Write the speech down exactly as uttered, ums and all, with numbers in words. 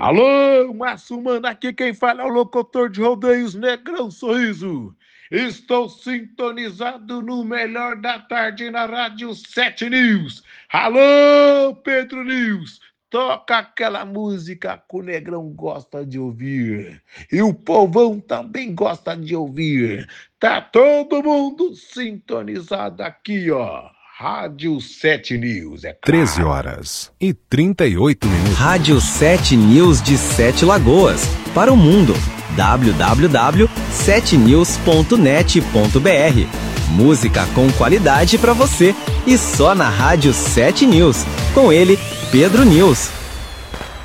Alô, Márcio Mano, aqui quem fala é o locutor de rodeios Negrão Sorriso. Estou sintonizado no melhor da tarde na Rádio sete News. Alô, Pedro News, toca aquela música que o Negrão gosta de ouvir. E o povão também gosta de ouvir. Tá todo mundo sintonizado aqui, ó. Rádio sete News, é claro. treze horas e trinta e oito minutos. Rádio sete News de Sete Lagoas. Para o mundo. w w w ponto sete news ponto net ponto b r. Música com qualidade para você. E só na Rádio sete News. Com ele, Pedro News.